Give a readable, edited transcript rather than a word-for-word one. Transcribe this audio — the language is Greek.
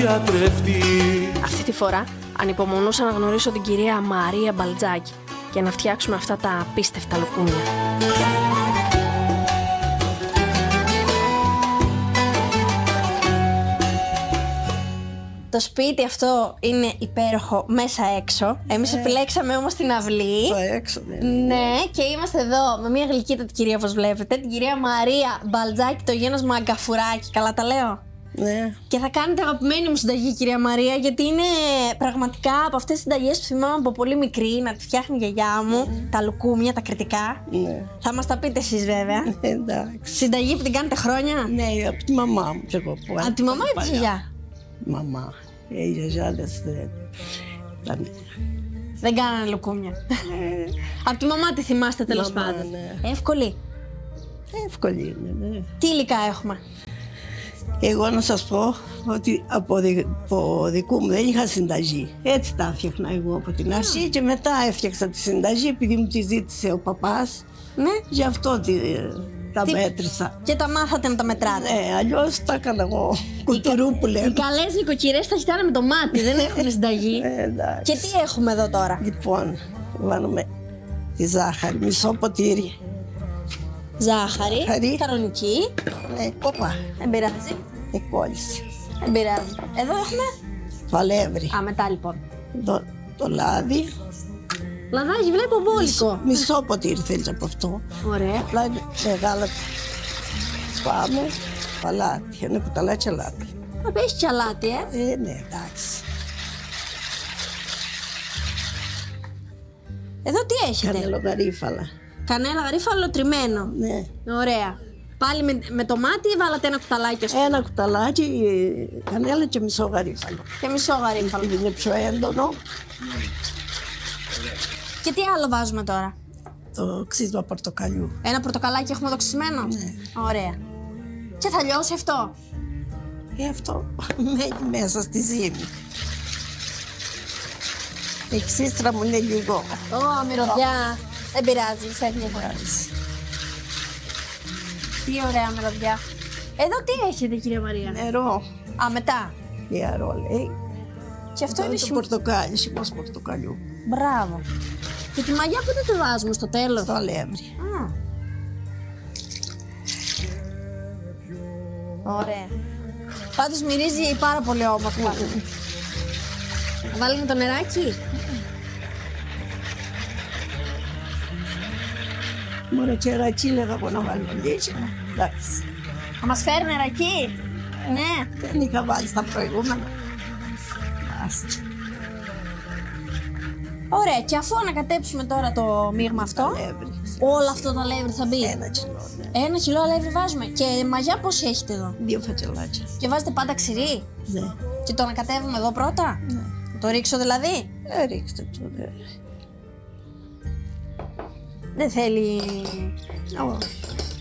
γιατρευτεί. Αυτή τη φορά ανυπομονούσα να γνωρίσω την κυρία Μαρία Μπαλτζάκη και να φτιάξουμε αυτά τα απίστευτα λουκούμια. Το σπίτι αυτό είναι υπέροχο μέσα έξω. Εμείς επιλέξαμε όμως την αυλή. Το έξω, Ναι, και είμαστε εδώ με μια γλυκύτατη κυρία, όπως βλέπετε, την κυρία Μαρία Μπαλτζάκη, το γένος Μαγκαφουράκη. Καλά τα λέω? Ναι. Και θα κάνετε αγαπημένη μου συνταγή, κυρία Μαρία, γιατί είναι πραγματικά από αυτές τις συνταγές που θυμάμαι από πολύ μικρή να τη φτιάχνει η γιαγιά μου, τα λουκούμια, τα κριτικά. Ναι. Θα μας τα πείτε εσείς, βέβαια. Εντάξει. Συνταγή που την κάνετε χρόνια. Ναι, από τη μαμά μου και εγώ. Από τη μαμά ή τη γιαγιά? Μαμά. Οι γιαγιάδες δεν. Δεν κάνανε λουκούμια. Από τη μαμά τη θυμάστε, τέλος Μαμά, πάντων. ναι. Εύκολη. Εύκολη είναι, ναι. Τι υλικά έχουμε? Εγώ να σας πω ότι από δικού μου δεν είχα συνταγή. Έτσι τα έφτιαχνα εγώ από την αρχή και μετά έφτιαξα τη συνταγή επειδή μου τη ζήτησε ο παπάς. Ναι. Γι' αυτό τα μέτρησα. Και τα μάθατε να τα μετράτε. Αλλιώς τα έκανα εγώ κουτουρού που Οι λέμε. καλές νοικοκυρές τα κοιτάνε με το μάτι, δεν έχουν συνταγή. Εντάξει. Και τι έχουμε εδώ τώρα? Λοιπόν, βάλουμε τη ζάχαρη, μισό ποτήρι. Ζάχαρη, κανονική. Ναι, όπα, Δεν πειράζει. εκκόλλησε. Δεν πειράζει. Εδώ έχουμε. Το αλεύρι. Α, μετά λοιπόν. Το λάδι. Λαδάκι, βλέπω μπόλικο. Μισό ποτήρι θέλεις από αυτό. Ωραία. Απλά είναι μεγάλα. Πάμε. Παλάτι, ένα κουταλάκι αλάτι. Θα πέσει κι αλάτι, Ναι, εντάξει. Εδώ τι έχετε? Κανελογαρίφαλα. Κανέλα γαρίφαλο τριμμένο. Ναι. Ωραία. Πάλι με το μάτι ή βάλατε ένα κουταλάκι? Ένα κουταλάκι κανέλα και μισό γαρίφαλο. Και μισό γαρίφαλο. Είναι πιο έντονο. Και τι άλλο βάζουμε τώρα? Το ξύσμα πορτοκαλιού. Ένα πορτοκαλάκι έχουμε εδώ ξυσμένο. Ναι. Ωραία. Και θα λιώσει αυτό? Αυτό μένει μέσα στη ζύμη. Η ξύστρα μου είναι λίγο. Μυρωδιά. Δεν πειράζει, φεύγει εδώ. Τι ωραία μυρωδιά. Εδώ τι έχετε, κυρία Μαρία? Νερό. Α, μετά. Νερό λέει. Και αυτό είναι το πορτοκάλι, σημός πορτοκαλιού. Μπράβο. Και τη μαγιά πότε τη βάζουμε, στο τέλος? Το αλεύρι. Ωραία. Πάντως μυρίζει πάρα πολύ όμορφα. Θα βάλουμε το νεράκι? Μωρέ και ρακί λέγα εγώ να βάλω λίγο. Εντάξει. Θα μας φέρει νεράκι? Ναι. Δεν είχα βάλει στα προηγούμενα. Άστα. Ωραία, και αφού ανακατέψουμε τώρα το μείγμα αυτό, Αλεύρι. όλο αυτό το αλεύρι θα μπει. 1 κιλό, ναι. 1 κιλό αλεύρι βάζουμε. Και μαγιά πόση έχετε εδώ? 2 φακελάκια. Και βάζετε πάντα ξηρή? Ναι. Και το ανακατεύουμε εδώ πρώτα? Ναι. Το ρίξω δηλαδή? Ρίξτε το, ναι. Δεν θέλει. Όχι.